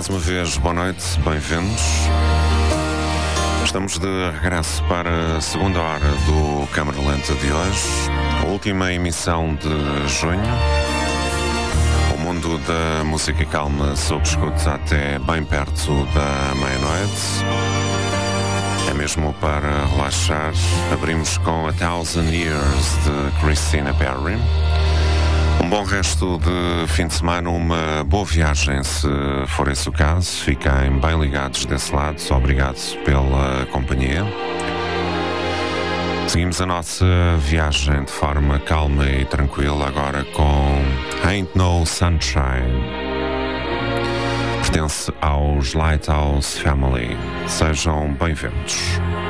Mais uma vez, boa noite, bem-vindos. Estamos de regresso para a segunda hora do Câmara Lenta de hoje, a última emissão de junho. O mundo da música calma sob escuta até bem perto da meia-noite. É mesmo para relaxar. Abrimos com A Thousand Years de Christina Perri. Um bom resto de fim de semana, uma boa viagem se for esse o caso. Fiquem bem ligados desse lado. Obrigado pela companhia. Seguimos a nossa viagem de forma calma e tranquila agora com Ain't No Sunshine. Pertence aos Lighthouse Family. Sejam bem-vindos.